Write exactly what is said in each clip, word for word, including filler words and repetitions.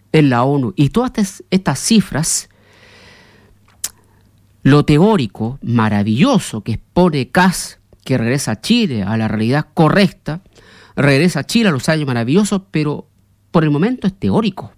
en la ONU y todas estas, estas cifras, lo teórico maravilloso que expone Kast, que regresa a Chile a la realidad correcta, regresa a Chile a los años maravillosos, pero por el momento es teórico.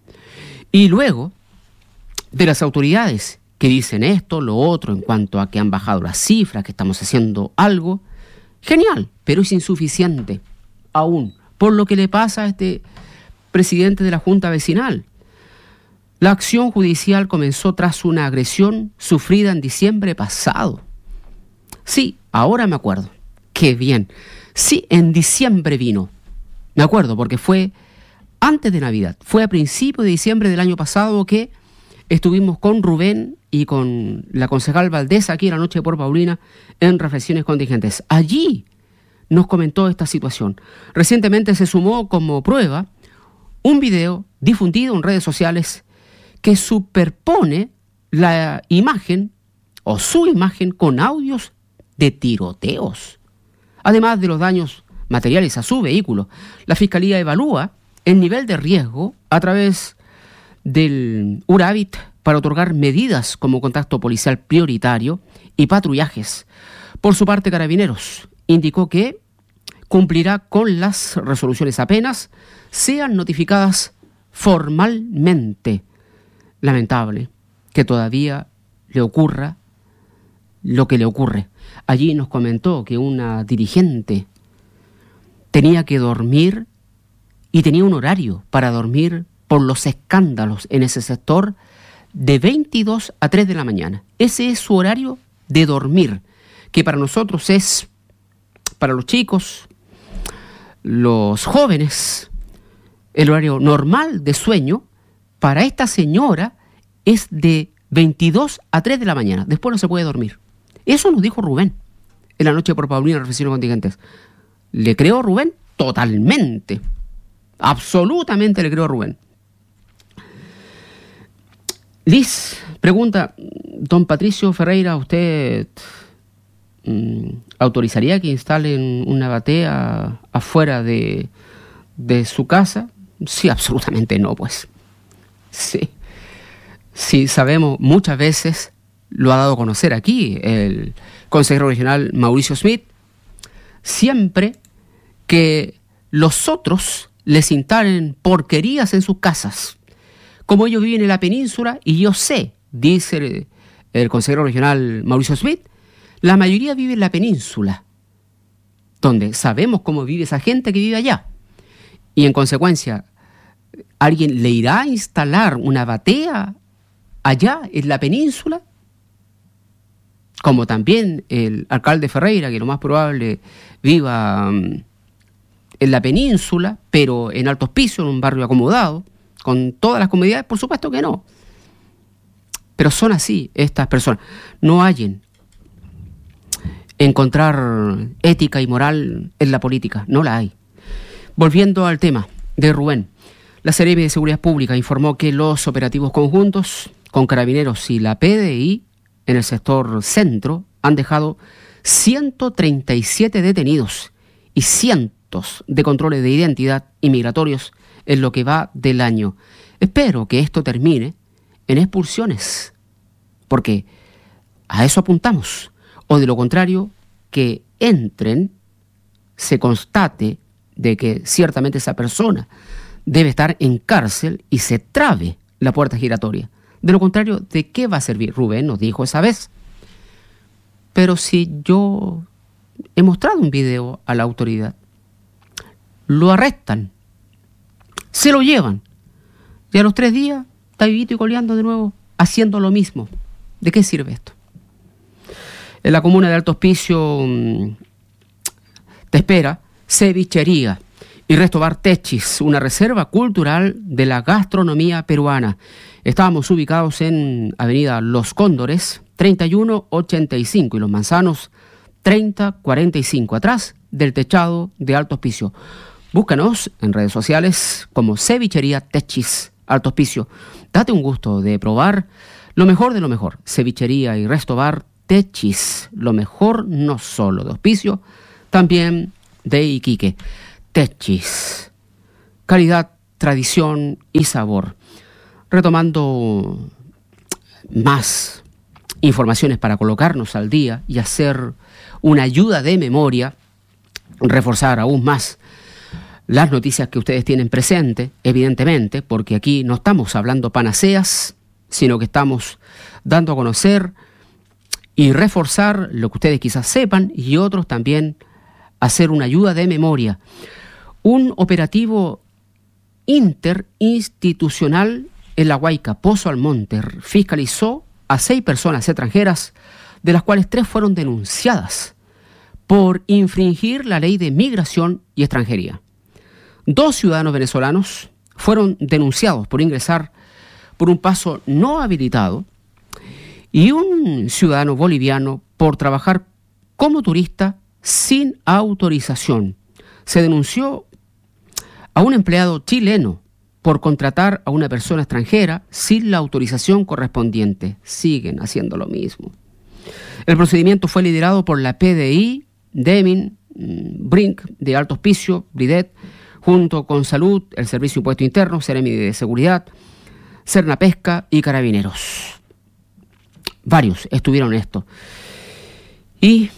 Y luego de las autoridades que dicen esto, lo otro, en cuanto a que han bajado las cifras, que estamos haciendo algo, genial, pero es insuficiente aún, por lo que le pasa a este presidente de la Junta Vecinal. La acción judicial comenzó tras una agresión sufrida en diciembre pasado. Sí, ahora me acuerdo. Qué bien. Sí, en diciembre vino. Me acuerdo porque fue antes de Navidad. Fue a principios de diciembre del año pasado que estuvimos con Rubén y con la concejal Valdés aquí en la noche por Paulina en Reflexiones Contingentes. Allí nos comentó esta situación. Recientemente se sumó como prueba un video difundido en redes sociales que superpone la imagen o su imagen con audios de tiroteos. Además de los daños materiales a su vehículo, la Fiscalía evalúa el nivel de riesgo a través del URAVIT para otorgar medidas como contacto policial prioritario y patrullajes. Por su parte, Carabineros indicó que cumplirá con las resoluciones apenas sean notificadas formalmente. Lamentable que todavía le ocurra lo que le ocurre. Allí nos comentó que una dirigente tenía que dormir y tenía un horario para dormir por los escándalos en ese sector de veintidós a tres de la mañana. Ese es su horario de dormir, que para nosotros es, para los chicos, los jóvenes, el horario normal de sueño. Para esta señora es de veintidós a tres de la mañana. Después no se puede dormir. Eso nos dijo Rubén en la noche por Paulina, Reflexiones Contingentes. ¿Le creo a Rubén? Totalmente. Absolutamente le creo a Rubén. Liz pregunta, don Patricio Ferreira, ¿usted mm, autorizaría que instalen una batea afuera de, de su casa? Sí, absolutamente no, pues. Sí, sí, sabemos, muchas veces lo ha dado a conocer aquí el consejero regional Mauricio Smith, siempre que los otros les instalen porquerías en sus casas. Como ellos viven en la península, y yo sé, dice el, el consejero regional Mauricio Smith, la mayoría vive en la península, donde sabemos cómo vive esa gente que vive allá. Y en consecuencia, ¿alguien le irá a instalar una batea allá en la península? Como también el alcalde Ferreira, que lo más probable viva um, en la península, pero en Alto Hospicio, en un barrio acomodado, con todas las comodidades, por supuesto que no. Pero son así estas personas. No hallen encontrar ética y moral en la política, no la hay. Volviendo al tema de Rubén, la Seremi de Seguridad Pública informó que los operativos conjuntos con Carabineros y la P D I en el sector centro han dejado ciento treinta y siete detenidos y cientos de controles de identidad y migratorios en lo que va del año. Espero que esto termine en expulsiones, porque a eso apuntamos, o de lo contrario, que entren, se constate de que ciertamente esa persona debe estar en cárcel y se trabe la puerta giratoria. De lo contrario, ¿de qué va a servir? Rubén nos dijo esa vez. Pero si yo he mostrado un video a la autoridad, lo arrestan, se lo llevan, y a los tres días está vivito y coleando de nuevo, haciendo lo mismo. ¿De qué sirve esto? En la comuna de Alto Hospicio mmm, te espera cevichería y Restobar Techis, una reserva cultural de la gastronomía peruana. Estábamos ubicados en Avenida Los Cóndores, treinta y uno ochenta y cinco, y Los Manzanos, treinta cuarenta y cinco, atrás del techado de Alto Hospicio. Búscanos en redes sociales como Cevichería Techis Alto Hospicio. Date un gusto de probar lo mejor de lo mejor. Cevichería y Restobar Techis, lo mejor no solo de Hospicio, también de Iquique. Techis, calidad tradición y sabor. Retomando más informaciones para colocarnos al día y hacer una ayuda de memoria, reforzar aún más las noticias que ustedes tienen presente, evidentemente, porque aquí no estamos hablando panaceas, sino que estamos dando a conocer y reforzar lo que ustedes quizás sepan y otros también hacer una ayuda de memoria. Un operativo interinstitucional en La Guayca, Pozo Almonte, fiscalizó a seis personas extranjeras, de las cuales tres fueron denunciadas por infringir la ley de migración y extranjería. Dos ciudadanos venezolanos fueron denunciados por ingresar por un paso no habilitado y un ciudadano boliviano por trabajar como turista sin autorización. Se denunció a un empleado chileno por contratar a una persona extranjera sin la autorización correspondiente. Siguen haciendo lo mismo. El procedimiento fue liderado por la P D I, Demin, Brink, de Alto Hospicio, Bridet, junto con Salud, el Servicio de Impuesto Interno, Seremi de Seguridad, Cernapesca y Carabineros. Varios estuvieron en esto. ¿Y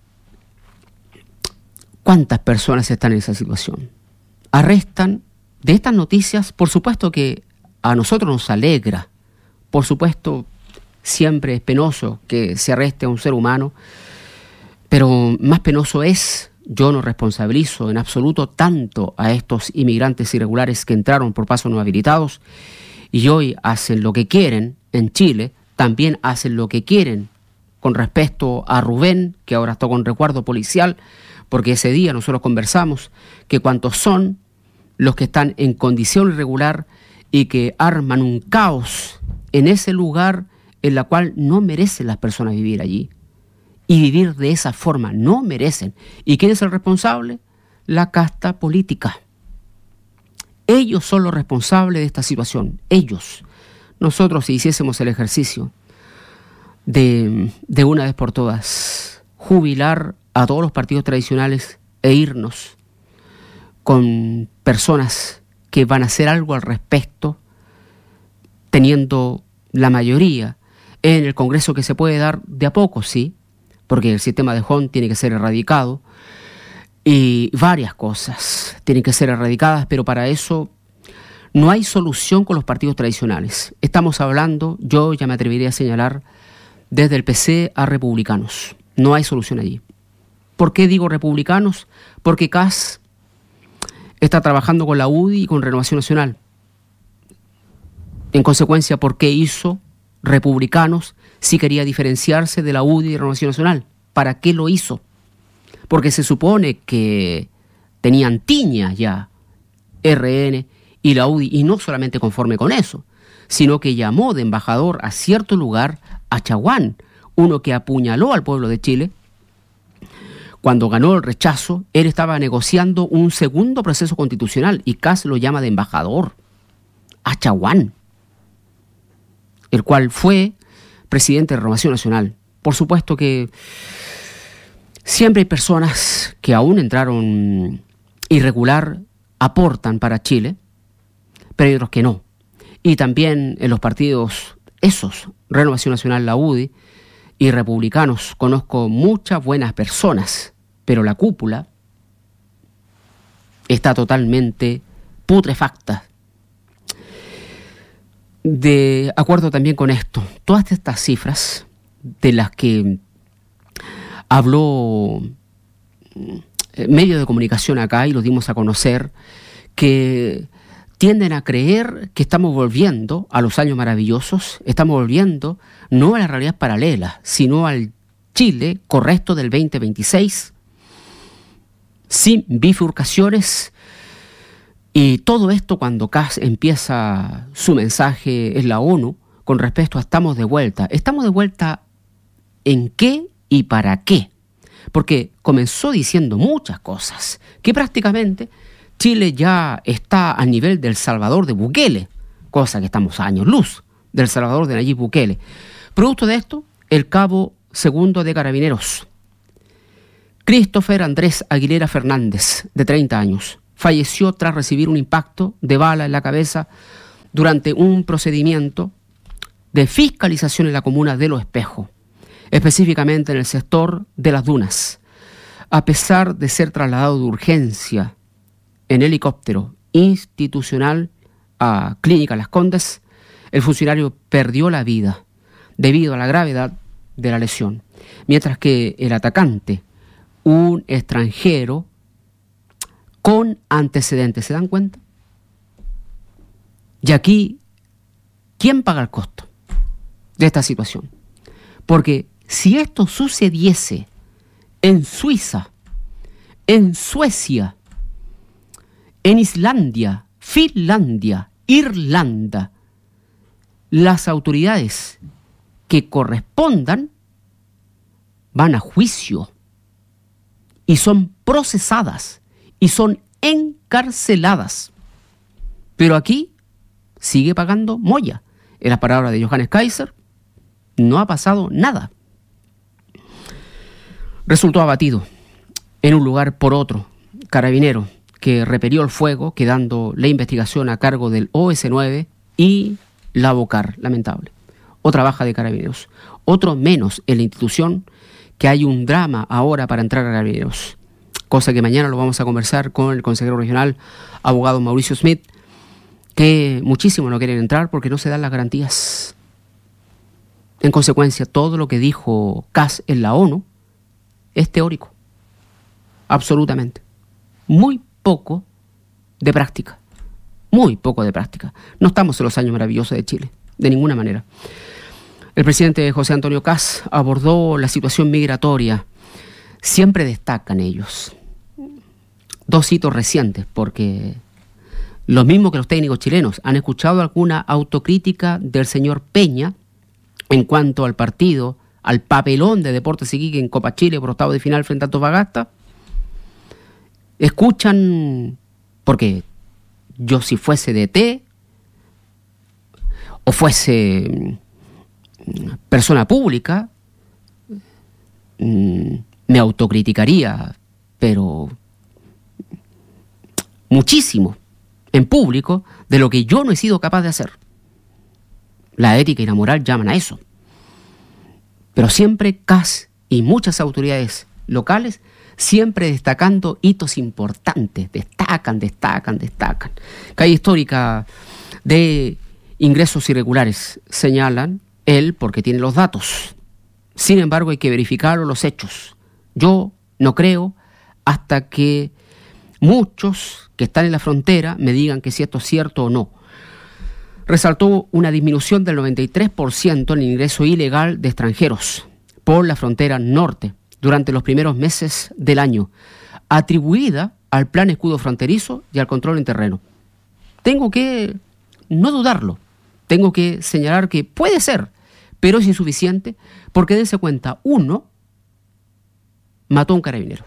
cuántas personas están en esa situación? Arrestan. De estas noticias, por supuesto que a nosotros nos alegra, por supuesto siempre es penoso que se arreste a un ser humano, pero más penoso es, yo no responsabilizo en absoluto tanto a estos inmigrantes irregulares que entraron por pasos no habilitados y hoy hacen lo que quieren en Chile, también hacen lo que quieren con respecto a Rubén, que ahora está con resguardo policial, porque ese día nosotros conversamos que cuantos son los que están en condición irregular y que arman un caos en ese lugar en la cual no merecen las personas vivir allí. Y vivir de esa forma no merecen. ¿Y quién es el responsable? La casta política. Ellos son los responsables de esta situación. Ellos. Nosotros, si hiciésemos el ejercicio de, de una vez por todas, jubilar a todos los partidos tradicionales e irnos con personas que van a hacer algo al respecto, teniendo la mayoría en el Congreso que se puede dar de a poco, sí, porque el sistema de Hon tiene que ser erradicado y varias cosas tienen que ser erradicadas, pero para eso no hay solución con los partidos tradicionales. Estamos hablando, yo ya me atrevería a señalar, desde el P C a republicanos. No hay solución allí. ¿Por qué digo republicanos? Porque Kast está trabajando con la U D I y con Renovación Nacional. En consecuencia, ¿por qué hizo republicanos si quería diferenciarse de la U D I y Renovación Nacional? ¿Para qué lo hizo? Porque se supone que tenían tiña ya R N y la U D I, y no solamente conforme con eso, sino que llamó de embajador a cierto lugar a Chaguán, uno que apuñaló al pueblo de Chile. Cuando ganó el rechazo, él estaba negociando un segundo proceso constitucional y Kast lo llama de embajador a Chaguán, el cual fue presidente de Renovación Nacional. Por supuesto que siempre hay personas que aún entraron irregular, aportan para Chile, pero hay otros que no. Y también en los partidos esos, Renovación Nacional, la U D I y republicanos, conozco muchas buenas personas, pero la cúpula está totalmente putrefacta. De acuerdo también con esto, todas estas cifras de las que habló medio de comunicación acá y los dimos a conocer, que tienden a creer que estamos volviendo a los años maravillosos, estamos volviendo no a la realidad paralela, sino al Chile correcto del veinte veintiséis, sin bifurcaciones. Y todo esto cuando Kast empieza su mensaje en la ONU con respecto a estamos de vuelta. ¿Estamos de vuelta en qué y para qué? Porque comenzó diciendo muchas cosas, que prácticamente Chile ya está a nivel del Salvador de Bukele, cosa que estamos a años luz del Salvador de Nayib Bukele. Producto de esto, el cabo segundo de Carabineros, Christopher Andrés Aguilera Fernández, de treinta años, falleció tras recibir un impacto de bala en la cabeza durante un procedimiento de fiscalización en la comuna de Los Espejos, específicamente en el sector de Las Dunas. A pesar de ser trasladado de urgencia en helicóptero institucional a Clínica Las Condes, el funcionario perdió la vida debido a la gravedad de la lesión, mientras que el atacante, un extranjero con antecedentes, ¿se dan cuenta? Y aquí, ¿quién paga el costo de esta situación? Porque si esto sucediese en Suiza, en Suecia, en Islandia, Finlandia, Irlanda, las autoridades que correspondan van a juicio y son procesadas y son encarceladas. Pero aquí sigue pagando Moya. En las palabras de Johannes Kaiser, no ha pasado nada. Resultó abatido en un lugar por otro carabinero que repelió el fuego, quedando la investigación a cargo del O S nueve y la BOCAR, lamentable. Otra baja de carabineros, otro menos en la institución, que hay un drama ahora para entrar a carabineros, cosa que mañana lo vamos a conversar con el consejero regional, abogado Mauricio Smith, que muchísimos no quieren entrar porque no se dan las garantías. En consecuencia, todo lo que dijo Kass en la ONU es teórico, absolutamente. Muy poco de práctica, muy poco de práctica. No estamos en los años maravillosos de Chile, de ninguna manera. El presidente José Antonio Kass abordó la situación migratoria. Siempre destacan ellos dos hitos recientes, porque los mismos que los técnicos chilenos han escuchado alguna autocrítica del señor Peña en cuanto al partido, al papelón de Deportes Iquique en Copa Chile por octavo de final frente a Antofagasta. Escuchan, porque yo si fuese D T o fuese persona pública, me autocriticaría, pero muchísimo en público de lo que yo no he sido capaz de hacer. La ética y la moral llaman a eso. Pero siempre Kass y muchas autoridades locales siempre destacando hitos importantes, destacan, destacan, destacan. Calle histórica de ingresos irregulares, señalan él porque tiene los datos. Sin embargo, hay que verificar los hechos. Yo no creo hasta que muchos que están en la frontera me digan que si esto es cierto o no. Resaltó una disminución del noventa y tres por ciento en el ingreso ilegal de extranjeros por la frontera norte durante los primeros meses del año, atribuida al Plan Escudo Fronterizo y al control en terreno. Tengo que no dudarlo, tengo que señalar que puede ser, pero es insuficiente, porque dense cuenta, uno mató a un carabinero.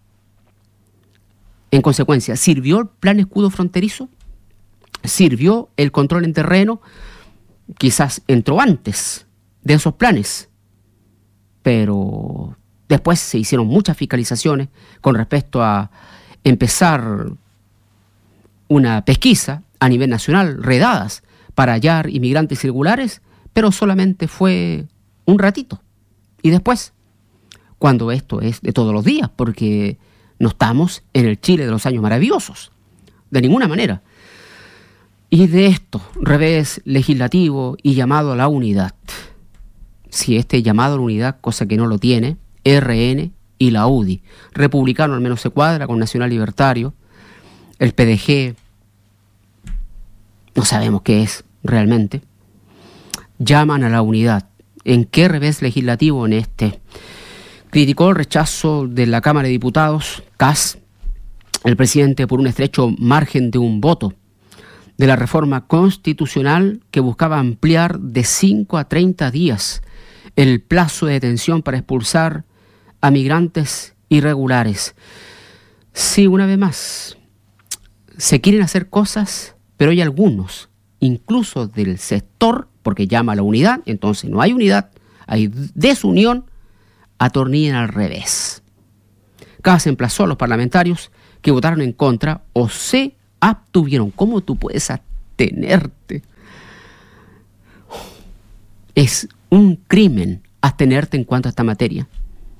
En consecuencia, ¿sirvió el Plan Escudo Fronterizo? ¿Sirvió el control en terreno? Quizás entró antes de esos planes, pero después se hicieron muchas fiscalizaciones con respecto a empezar una pesquisa a nivel nacional, redadas para hallar inmigrantes irregulares, pero solamente fue un ratito. Y después, cuando esto es de todos los días, porque no estamos en el Chile de los años maravillosos, de ninguna manera. Y de esto, revés legislativo y llamado a la unidad. Si este llamado a la unidad, cosa que no lo tiene, R N y la U D I, republicano al menos se cuadra con Nacional Libertario, el P D G, no sabemos qué es realmente, llaman a la unidad. ¿En qué revés legislativo? En este. Criticó el rechazo de la Cámara de Diputados, Kass, el presidente, por un estrecho margen de un voto, de la reforma constitucional que buscaba ampliar de cinco a treinta días el plazo de detención para expulsar a migrantes irregulares. Sí, una vez más, se quieren hacer cosas, pero hay algunos, incluso del sector, porque llama a la unidad, entonces no hay unidad, hay desunión, atornillan al revés. Kass emplazó a los parlamentarios que votaron en contra o se abstuvieron. ¿Cómo tú puedes abstenerte? Es un crimen abstenerte en cuanto a esta materia.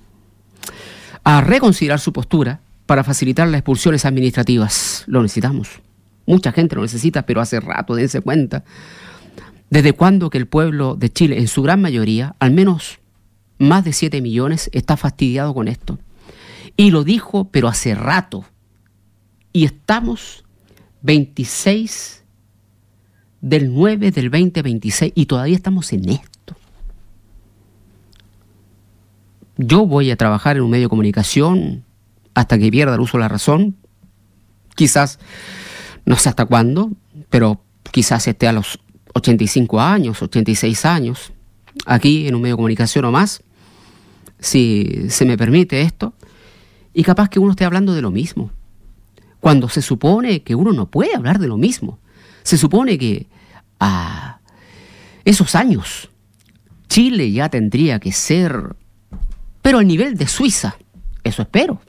A reconsiderar su postura para facilitar las expulsiones administrativas. Lo necesitamos. Mucha gente lo necesita, pero hace rato, dense cuenta. ¿Desde cuándo que el pueblo de Chile, en su gran mayoría, al menos más de siete millones, está fastidiado con esto? Y lo dijo, pero hace rato. Y estamos veintiséis del nueve del veinte veintiséis y todavía estamos en esto. Yo voy a trabajar en un medio de comunicación hasta que pierda el uso de la razón. Quizás, no sé hasta cuándo, pero quizás esté a los ochenta y cinco años, ochenta y seis años, aquí en un medio de comunicación o más, si se me permite esto, y capaz que uno esté hablando de lo mismo, cuando se supone que uno no puede hablar de lo mismo. Se supone que a esos años Chile ya tendría que ser, pero al nivel de Suiza, eso espero.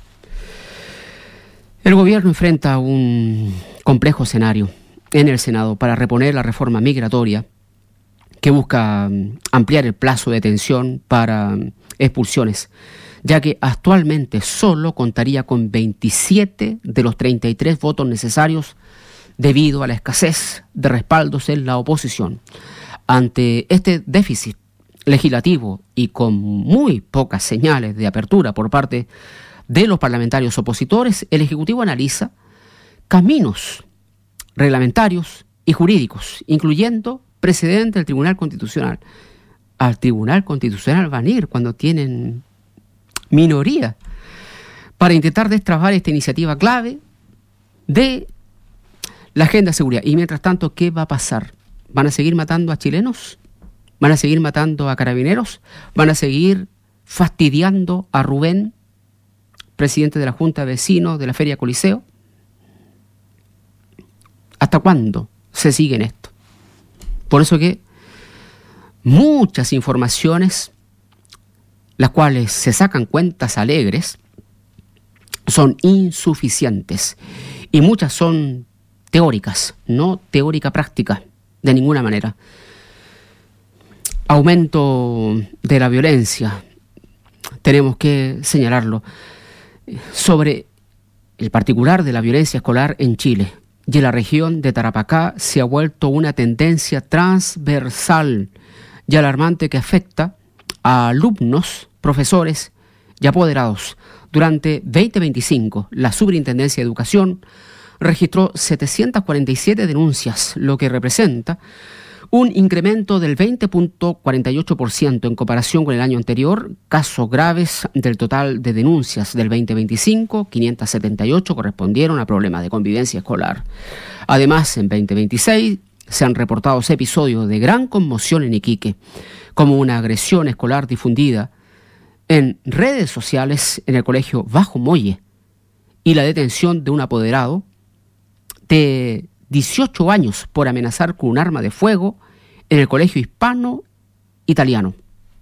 El gobierno enfrenta un complejo escenario en el Senado para reponer la reforma migratoria que busca ampliar el plazo de detención para expulsiones, ya que actualmente solo contaría con veintisiete de los treinta y tres votos necesarios debido a la escasez de respaldos en la oposición. Ante este déficit legislativo y con muy pocas señales de apertura por parte de los parlamentarios opositores, el Ejecutivo analiza caminos reglamentarios y jurídicos, incluyendo precedente del Tribunal Constitucional. Al Tribunal Constitucional van a ir cuando tienen minoría, para intentar destrabar esta iniciativa clave de la agenda de seguridad. Y mientras tanto, ¿qué va a pasar? ¿Van a seguir matando a chilenos? ¿Van a seguir matando a carabineros? ¿Van a seguir fastidiando a Rubén, presidente de la Junta de Vecinos de la Feria Coliseo? ¿Hasta cuándo se sigue en esto? Por eso que muchas informaciones, las cuales se sacan cuentas alegres, son insuficientes y muchas son teóricas, no teórica práctica de ninguna manera. Aumento de la violencia, tenemos que señalarlo, sobre el particular de la violencia escolar en Chile y en la región de Tarapacá se ha vuelto una tendencia transversal y alarmante que afecta a alumnos, profesores y apoderados. Durante veinte veinticinco, la Superintendencia de Educación registró setecientas cuarenta y siete denuncias, lo que representa un incremento del veinte punto cuarenta y ocho por ciento en comparación con el año anterior. Casos graves del total de denuncias del veinte veinticinco, quinientas setenta y ocho correspondieron a problemas de convivencia escolar. Además, en veinte veintiséis se han reportado episodios de gran conmoción en Iquique, como una agresión escolar difundida en redes sociales en el colegio Bajo Molle y la detención de un apoderado de dieciocho años por amenazar con un arma de fuego en el colegio hispano italiano.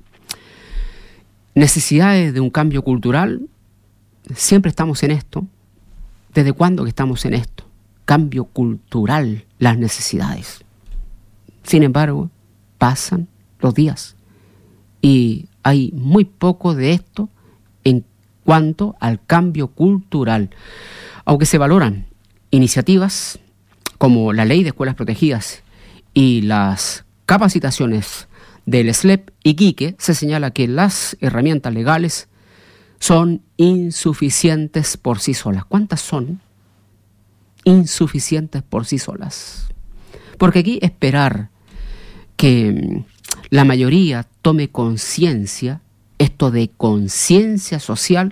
Necesidades de un cambio cultural, siempre estamos en esto. ¿Desde cuándo que estamos en esto? Cambio cultural, las necesidades. Sin embargo, pasan los días y hay muy poco de esto en cuanto al cambio cultural. Aunque se valoran iniciativas como la Ley de Escuelas Protegidas y las capacitaciones del S L E P Iquique, se señala que las herramientas legales son insuficientes por sí solas. ¿Cuántas son insuficientes por sí solas? Porque aquí esperar que la mayoría tome conciencia, esto de conciencia social,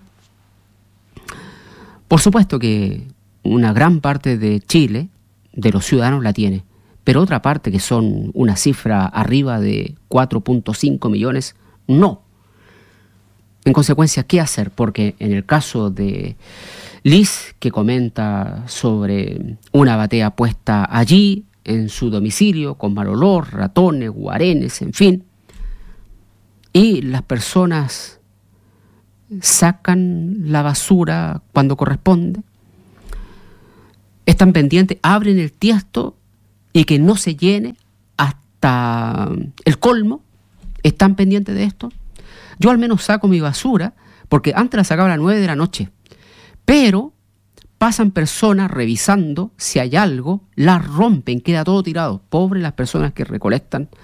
por supuesto que una gran parte de Chile, de los ciudadanos, la tiene, pero otra parte, que son una cifra arriba de cuatro punto cinco millones, no. En consecuencia, ¿qué hacer? Porque en el caso de Liz, que comenta sobre una batea puesta allí, en su domicilio, con mal olor, ratones, guarenes, en fin, y las personas sacan la basura cuando corresponde, Están pendientes, abren el tiesto y que no se llene hasta el colmo. Están pendientes de esto. Yo al menos saco mi basura, porque antes la sacaba a las nueve de la noche. Pero pasan personas revisando si hay algo, la rompen, queda todo tirado. Pobres las personas que recolectan